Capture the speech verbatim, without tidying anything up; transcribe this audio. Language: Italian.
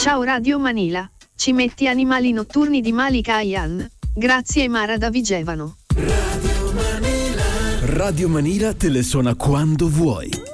Ciao Radio Manila, ci metti Animali notturni di Malika Ayan. Grazie Mara da Vigevano. Radio Manila. Radio Manila te le suona quando vuoi.